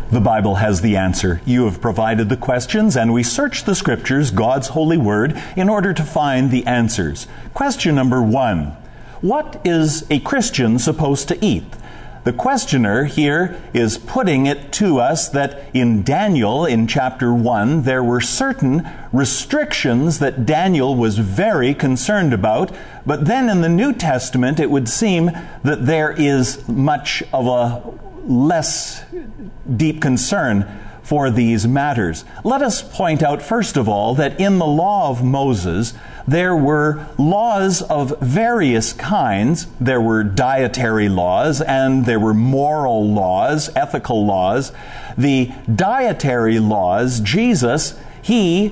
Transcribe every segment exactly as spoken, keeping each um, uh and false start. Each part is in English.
The Bible has the answer. You have provided the questions, and we search the Scriptures, God's holy word, in order to find the answers. Question number one. What is a Christian supposed to eat? The questioner here is putting it to us that in Daniel, in chapter one, there were certain restrictions that Daniel was very concerned about, but then in the New Testament it would seem that there is much of a less deep concern for these matters. Let us point out, first of all, that in the law of Moses, there were laws of various kinds. There were dietary laws, and there were moral laws, ethical laws. The dietary laws, Jesus, He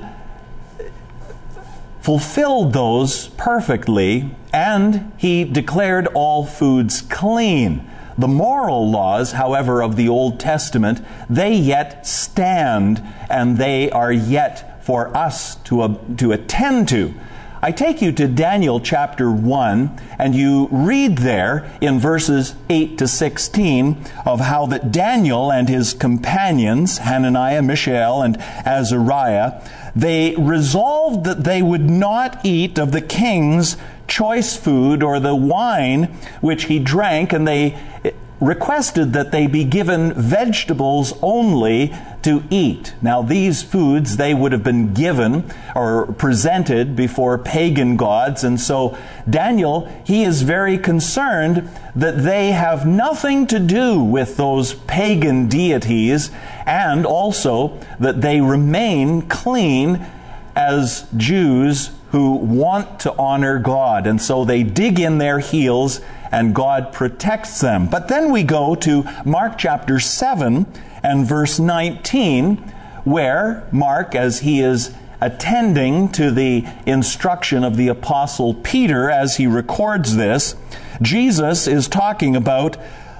fulfilled those perfectly, and He declared all foods clean. The moral laws, however, of the Old Testament, they yet stand, and they are yet for us to, uh, to attend to. I take you to Daniel chapter one, and you read there in verses eight to sixteen of how that Daniel and his companions, Hananiah, Mishael, and Azariah, they resolved that they would not eat of the king's choice food or the wine which he drank, and they requested that they be given vegetables only to eat. Now, these foods, they would have been given or presented before pagan gods, and so Daniel, he is very concerned that they have nothing to do with those pagan deities, and also that they remain clean as Jews who want to honor God. And so they dig in their heels, and God protects them. But then we go to Mark chapter seven and verse nineteen, where Mark, as he is attending to the instruction of the Apostle Peter as he records this, Jesus is talking about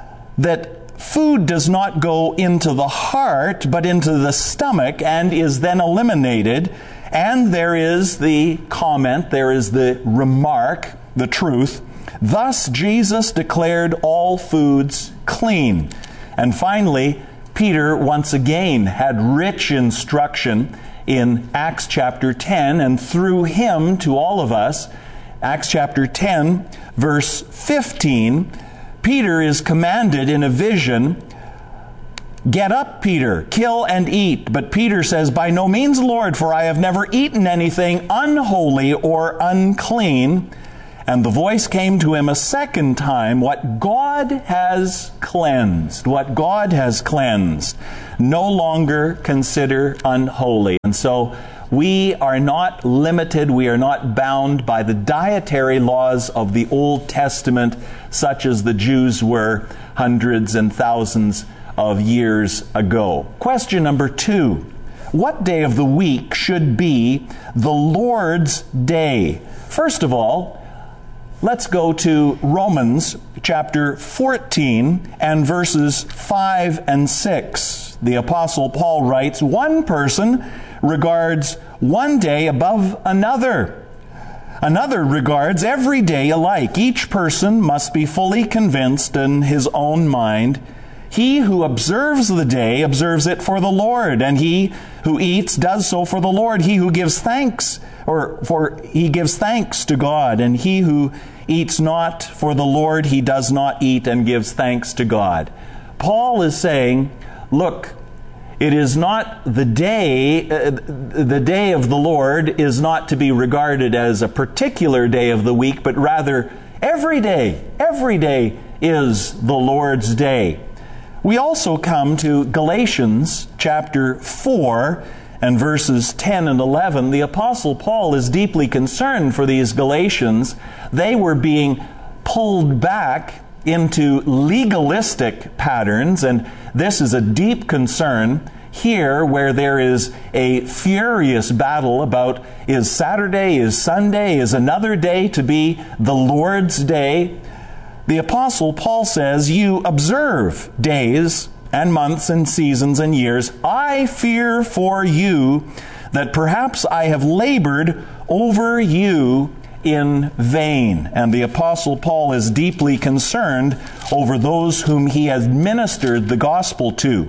that food does not go into the heart, but into the stomach, and is then eliminated. And there is the comment, there is the remark, the truth. Thus Jesus declared all foods clean. And finally, Peter once again had rich instruction in Acts chapter ten, and through him to all of us, Acts chapter ten, verse fifteen, Peter is commanded in a vision, "Get up, Peter, kill and eat." But Peter says, "By no means, Lord, for I have never eaten anything unholy or unclean." And the voice came to him a second time, "What God has cleansed, what God has cleansed, no longer consider unholy." And so we are not limited, we are not bound by the dietary laws of the Old Testament, such as the Jews were hundreds and thousands of years ago. Question number two. What day of the week should be the Lord's Day? First of all, let's go to Romans chapter fourteen and verses five and six. The Apostle Paul writes, "One person regards one day above another. Another regards every day alike. Each person must be fully convinced in his own mind. He who observes the day observes it for the Lord, and he who eats does so for the Lord. He who gives thanks, or for he gives thanks to God, and he who eats not for the Lord, he does not eat and gives thanks to God." Paul is saying, look, it is not the day, uh, the day of the Lord is not to be regarded as a particular day of the week, but rather every day, every day is the Lord's day. We also come to Galatians chapter four and verses ten and eleven. The Apostle Paul is deeply concerned for these Galatians. They were being pulled back into legalistic patterns, and this is a deep concern here where there is a furious battle about, is Saturday, is Sunday, is another day to be the Lord's day? The Apostle Paul says, "You observe days and months and seasons and years. I fear for you that perhaps I have labored over you in vain." And the Apostle Paul is deeply concerned over those whom he has ministered the gospel to.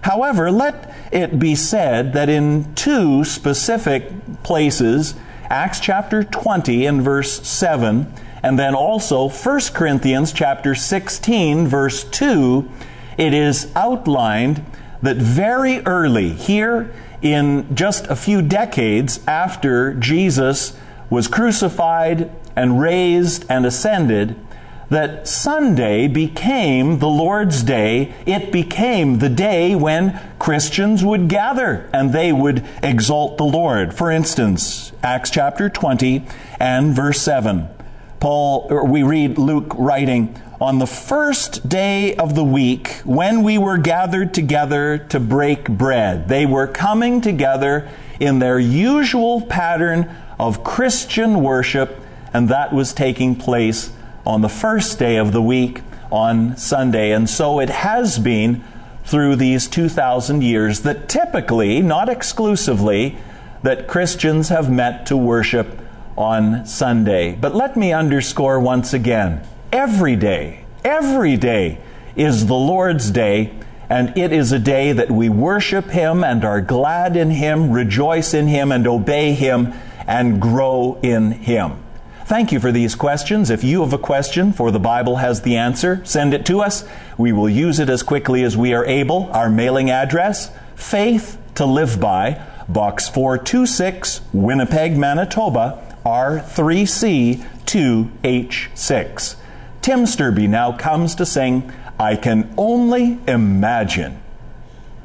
However, let it be said that in two specific places, Acts chapter twenty and verse seven, and then also First Corinthians chapter sixteen, verse two, it is outlined that very early, here in just a few decades after Jesus was crucified and raised and ascended, that Sunday became the Lord's Day. It became the day when Christians would gather and they would exalt the Lord. For instance, Acts chapter twenty and verse seven. Paul, or we read Luke writing, "On the first day of the week, when we were gathered together to break bread," they were coming together in their usual pattern of Christian worship, and that was taking place on the first day of the week, on Sunday. And so it has been through these two thousand years that typically, not exclusively, that Christians have met to worship on Sunday. But let me underscore once again, every day, every day is the Lord's Day, and it is a day that we worship Him and are glad in Him, rejoice in Him, and obey Him, and grow in Him. Thank you for these questions. If you have a question for The Bible Has the Answer, send it to us. We will use it as quickly as we are able. Our mailing address, Faith to Live By, Box four two six, Winnipeg, Manitoba, R three C two H six. Tim Sturby now comes to sing, "I Can Only Imagine."